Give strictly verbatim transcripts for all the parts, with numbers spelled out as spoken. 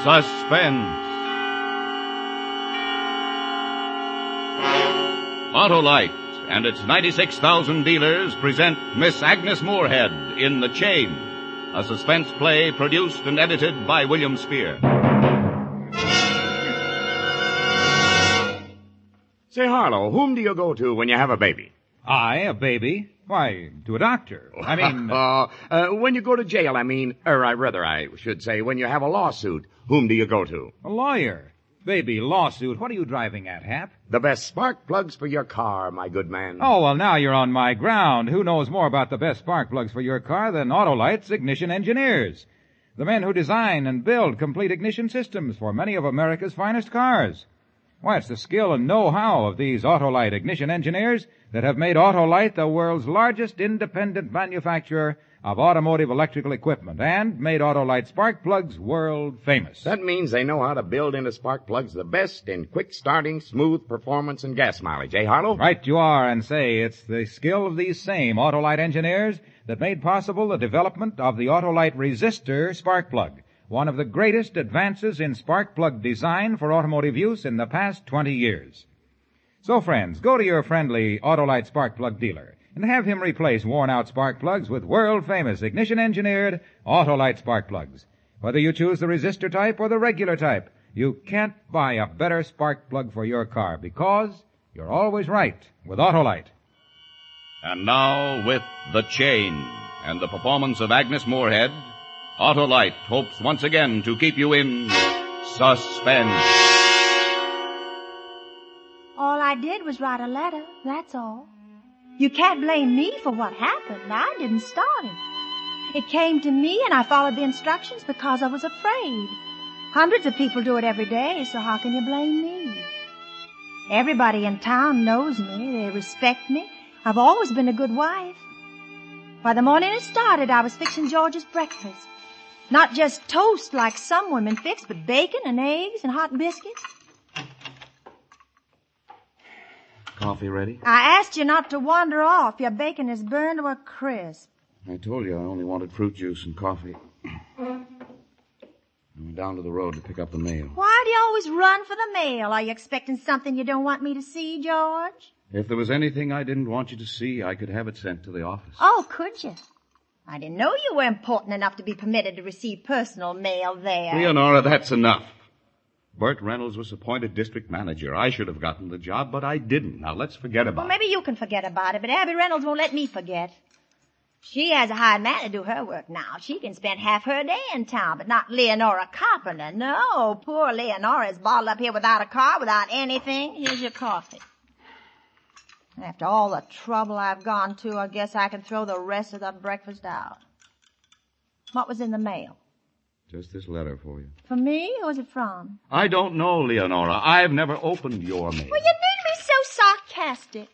Suspense. Autolite and its ninety-six thousand dealers present Miss Agnes Moorehead in The Chain, a suspense play produced and edited by William Spear. Say, Harlow, whom do you go to when you have a baby? I, a baby? Why, to a doctor. I mean... uh, uh, when you go to jail, I mean, or I rather I should say, when you have a lawsuit, whom do you go to? A lawyer. Baby, lawsuit. What are you driving at, Hap? The best spark plugs for your car, my good man. Oh, well, now you're on my ground. Who knows more about the best spark plugs for your car than Autolite's ignition engineers? The men who design and build complete ignition systems for many of America's finest cars. Why, it's the skill and know-how of these Autolite ignition engineers that have made Autolite the world's largest independent manufacturer of automotive electrical equipment and made Autolite spark plugs world famous. That means they know how to build into spark plugs the best in quick starting, smooth performance, and gas mileage, eh, Harlow? Right you are, and say it's the skill of these same Autolite engineers that made possible the development of the Autolite resistor spark plug, one of the greatest advances in spark plug design for automotive use in the past twenty years. So, friends, go to your friendly Autolite spark plug dealer and have him replace worn-out spark plugs with world-famous ignition-engineered Autolite spark plugs. Whether you choose the resistor type or the regular type, you can't buy a better spark plug for your car because you're always right with Autolite. And now, with The Chain and the performance of Agnes Moorehead, Autolite hopes once again to keep you in suspense. All I did was write a letter, that's all. You can't blame me for what happened. I didn't start it. It came to me and I followed the instructions because I was afraid. Hundreds of people do it every day, so how can you blame me? Everybody in town knows me. They respect me. I've always been a good wife. By the morning it started, I was fixing George's breakfast. Not just toast like some women fix, but bacon and eggs and hot biscuits. Coffee ready? I asked you not to wander off. Your bacon is burned to a crisp. I told you I only wanted fruit juice and coffee. I went down to the road to pick up the mail. Why do you always run for the mail? Are you expecting something you don't want me to see, George? If there was anything I didn't want you to see, I could have it sent to the office. Oh, could you? I didn't know you were important enough to be permitted to receive personal mail there. Leonora, that's enough. Burt Reynolds was appointed district manager. I should have gotten the job, but I didn't. Now, let's forget about well, maybe it. you can forget about it, but Abby Reynolds won't let me forget. She has a hired man to do her work now. She can spend half her day in town, but not Leonora Carpenter. No, poor Leonora is bottled up here without a car, without anything. Here's your coffee. After all the trouble I've gone to, I guess I can throw the rest of the breakfast out. What was in the mail? Just this letter for you. For me? Who's it from? I don't know, Leonora. I've never opened your mail. Well, you need to be so sarcastic.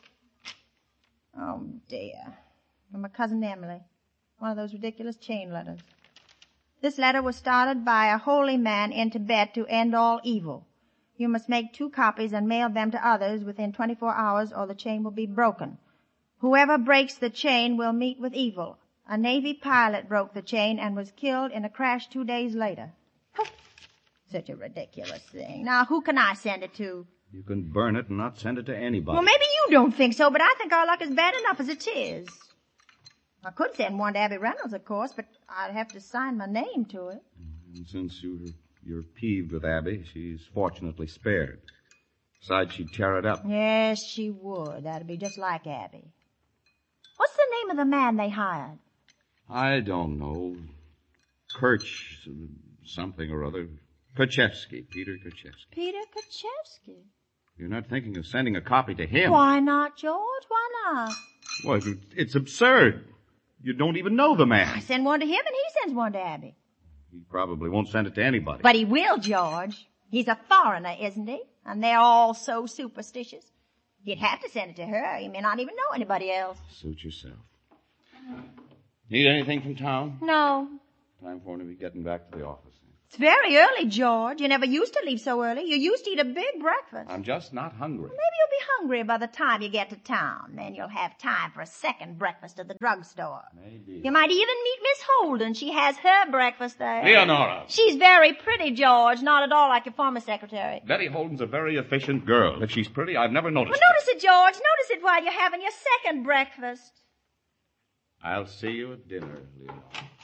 Oh, dear. From my cousin Emily. One of those ridiculous chain letters. This letter was started by a holy man in Tibet to end all evil. You must make two copies and mail them to others within twenty-four hours or the chain will be broken. Whoever breaks the chain will meet with evil. A Navy pilot broke the chain and was killed in a crash two days later. Such a ridiculous thing. Now, who can I send it to? You can burn it and not send it to anybody. Well, maybe you don't think so, but I think our luck is bad enough as it is. I could send one to Abby Reynolds, of course, but I'd have to sign my name to it. And since you're, you're peeved with Abby, she's fortunately spared. Besides, she'd tear it up. Yes, she would. That'd be just like Abby. What's the name of the man they hired? I don't know. Kirch, something or other. Kerchevsky, Peter Kerchevsky. Peter Kerchevsky. You're not thinking of sending a copy to him? Why not, George? Why not? Well, it's absurd. You don't even know the man. I send one to him and he sends one to Abby. He probably won't send it to anybody. But he will, George. He's a foreigner, isn't he? And they're all so superstitious. He'd have to send it to her. He may not even know anybody else. Suit yourself. Need anything from town? No. Time for him to be getting back to the office. It's very early, George. You never used to leave so early. You used to eat a big breakfast. I'm just not hungry. Maybe you'll be hungry by the time you get to town. Then you'll have time for a second breakfast at the drugstore. Maybe. You might even meet Miss Holden. She has her breakfast there. Leonora! She's very pretty, George. Not at all like your former secretary. Betty Holden's a very efficient girl. If she's pretty, I've never noticed Well, notice it, George. Notice it while you're having your second breakfast. I'll see you at dinner, Leonora.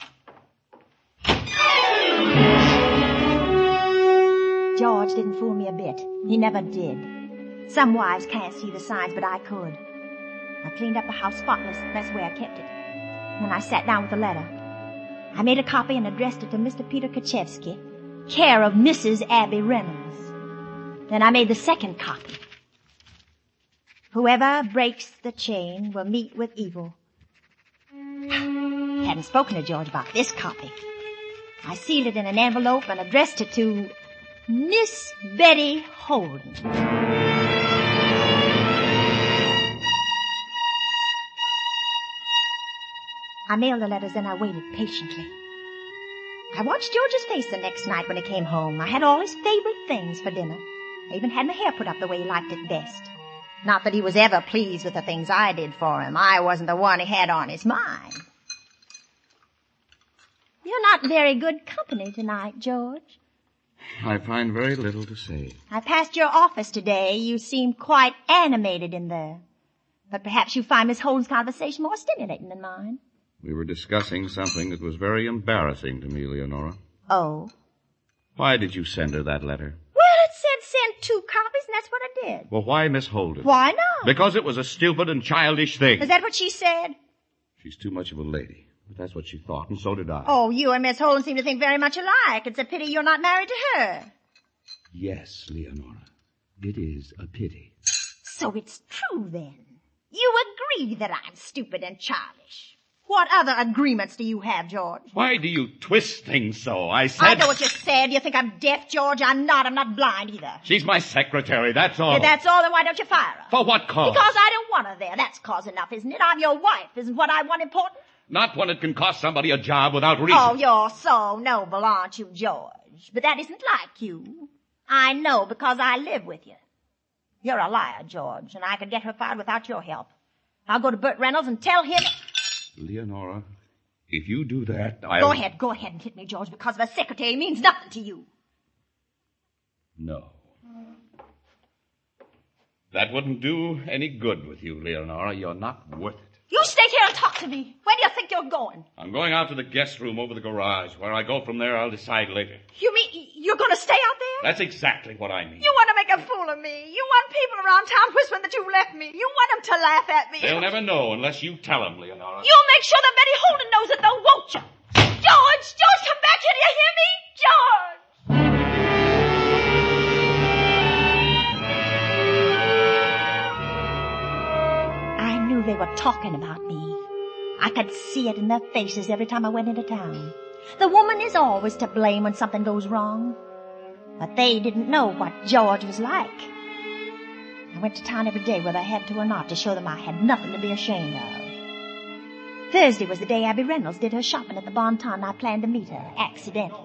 George didn't fool me a bit. He never did. Some wives can't see the signs, but I could. I cleaned up the house spotless. That's where I kept it. Then I sat down with the letter. I made a copy and addressed it to Mister Peter Kachevsky, care of Missus Abby Reynolds. Then I made the second copy. Whoever breaks the chain will meet with evil. Hadn't spoken to George about this copy. I sealed it in an envelope and addressed it to Miss Betty Holden. I mailed the letters and I waited patiently. I watched George's face the next night when he came home. I had all his favorite things for dinner. I even had my hair put up the way he liked it best. Not that he was ever pleased with the things I did for him. I wasn't the one he had on his mind. You're not very good company tonight, George. I find very little to say. I passed your office today. You seemed quite animated in there. But perhaps you find Miss Holden's conversation more stimulating than mine. We were discussing something that was very embarrassing to me, Leonora. Oh? Why did you send her that letter? Well, it said send two copies, and that's what I did. Well, why Miss Holden? Why not? Because it was a stupid and childish thing. Is that what she said? She's too much of a lady. But that's what she thought, and so did I. Oh, you and Miss Holden seem to think very much alike. It's a pity you're not married to her. Yes, Leonora. It is a pity. So it's true, then. You agree that I'm stupid and childish. What other agreements do you have, George? Why do you twist things so? I said... I know what you said. You think I'm deaf, George? I'm not. I'm not blind either. She's my secretary, that's all. If that's all, then why don't you fire her? For what cause? Because I don't want her there. That's cause enough, isn't it? I'm your wife. Isn't what I want important? Not when it can cost somebody a job without reason. Oh, you're so noble, aren't you, George? But that isn't like you. I know because I live with you. You're a liar, George, and I could get her fired without your help. I'll go to Burt Reynolds and tell him... Leonora, if you do that, I'll... Go ahead, go ahead and hit me, George, because of a secretary means nothing to you. No. That wouldn't do any good with you, Leonora. You're not worth it. You stay here and talk to me. Where do you think you're going? I'm going out to the guest room over the garage. Where I go from there, I'll decide later. You mean you're going to stay out there? That's exactly what I mean. You want to make a fool of me. You want people around town whispering that you left me. You want them to laugh at me. They'll never know unless you tell them, Leonora. You'll make sure that Betty Holden knows it, though, won't you? George! George, come back here. Do you hear me? George! I knew they were talking about me. I could see it in their faces every time I went into town. The woman is always to blame when something goes wrong. But they didn't know what George was like. I went to town every day, whether I had to or not, to show them I had nothing to be ashamed of. Thursday was the day Abby Reynolds did her shopping at the Bon Ton, and I planned to meet her, accidentally.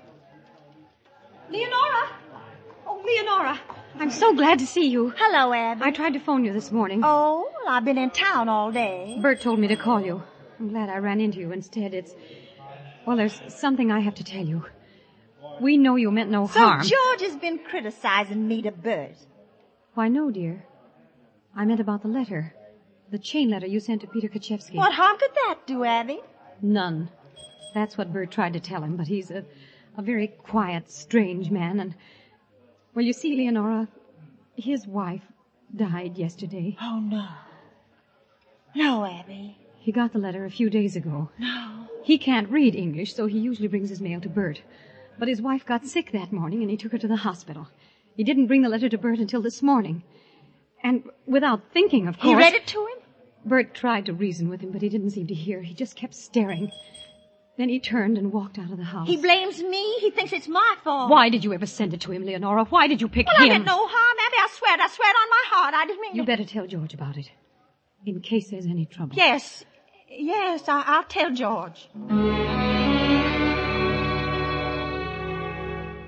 Leonora! Oh, Leonora, I'm so glad to see you. Hello, Abby. I tried to phone you this morning. Oh, well, I've been in town all day. Bert told me to call you. I'm glad I ran into you instead. It's... Well, there's something I have to tell you. We know you meant no so harm. So George has been criticizing me to Bert. Why, no, dear. I meant about the letter. The chain letter you sent to Peter Kachevsky. What harm could that do, Abby? None. That's what Bert tried to tell him, but he's a, a very quiet, strange man, and... Well, you see, Leonora, his wife died yesterday. Oh, no. No, Abby. He got the letter a few days ago. No. He can't read English, so he usually brings his mail to Bert. But his wife got sick that morning, and he took her to the hospital. He didn't bring the letter to Bert until this morning. And without thinking, of course... He read it to him? Bert tried to reason with him, but he didn't seem to hear. He just kept staring. Then he turned and walked out of the house. He blames me? He thinks it's my fault. Why did you ever send it to him, Leonora? Why did you pick well, him? Well, I meant no harm, Abby. I swear it. I swear it on my heart. I didn't mean You to... better tell George about it, in case there's any trouble. Yes. Yes, I, I'll tell George.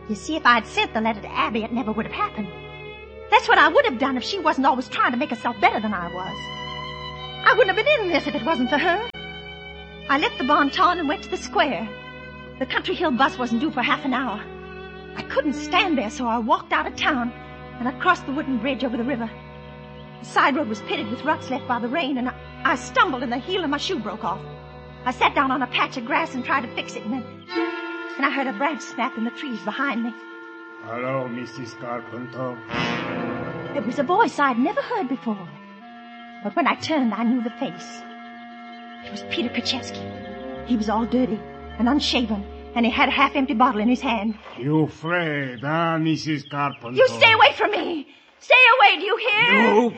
You see, if I'd sent the letter to Abby, it never would have happened. That's what I would have done if she wasn't always trying to make herself better than I was. I wouldn't have been in this if it wasn't for her. I left the Bon Ton and went to the square. The Country Hill bus wasn't due for half an hour. I couldn't stand there, so I walked out of town, and I crossed the wooden bridge over the river. The side road was pitted with ruts left by the rain, and I, I stumbled and the heel of my shoe broke off. I sat down on a patch of grass and tried to fix it, and then, and I heard a branch snap in the trees behind me. Hello, Missus Carpenter. It was a voice I'd never heard before. But when I turned, I knew the face. It was Peter Kaczewski. He was all dirty and unshaven, and he had a half-empty bottle in his hand. You afraid, huh, Missus Carpenter? You stay away from me! Stay away, do you hear? You...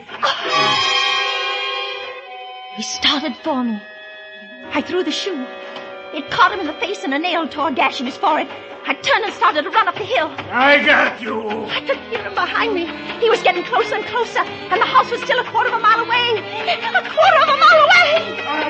He started for me. I threw the shoe. It caught him in the face, and a nail tore a gash in his forehead. I turned and started to run up the hill. I got you! I could hear him behind me. He was getting closer and closer, and the house was still a quarter of a mile away. A quarter of a mile away! I